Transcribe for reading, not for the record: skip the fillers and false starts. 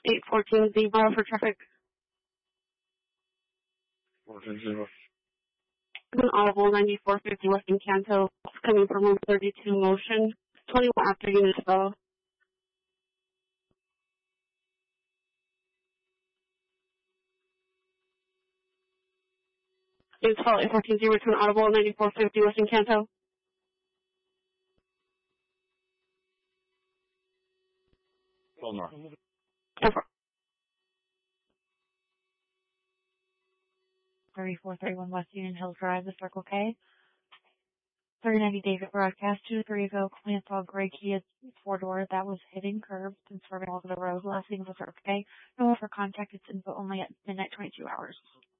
814 zebra for traffic. 14 zebra. An audible 9450 west in Canto, coming from room 32 motion, 21 after unit spell. Unit spell 814 zebra to an audible 9450 west in Canto. Hold north. 3431 West Union Hills Drive, the Circle K. 390 David broadcast 2-3 ago, command saw gray Kia 4-door that was hitting curbs and swerving all over the road. Last thing was Circle K. No offer contact, it's info only at midnight 22 hours.